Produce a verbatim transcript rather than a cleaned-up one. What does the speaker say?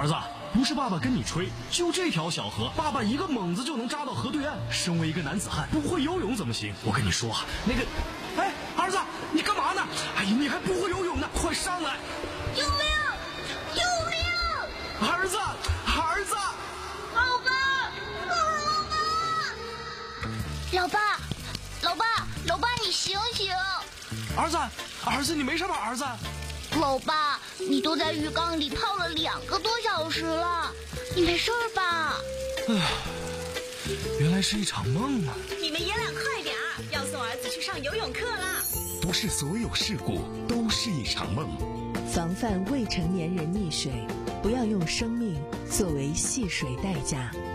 儿子，不是爸爸跟你吹，就这条小河，爸爸一个猛子就能扎到河对岸。身为一个男子汉，不会游泳怎么行？我跟你说啊，那个，哎，儿子，你干嘛呢？哎呀，你还不会游泳呢，快上来！ 救命！救命！ 儿子，儿子， 老爸，老爸，老爸，老爸，老爸，你醒醒！ 儿子，儿子，你没事吧？儿子。 老爸，你都在浴缸里泡了两个多小时了，你没事吧？ 唉，原来是一场梦啊！ 你们爷俩快点儿，要送儿子去上游泳课啦！ 不是所有事故都是一场梦。 防范未成年人溺水，不要用生命作为戏水代价。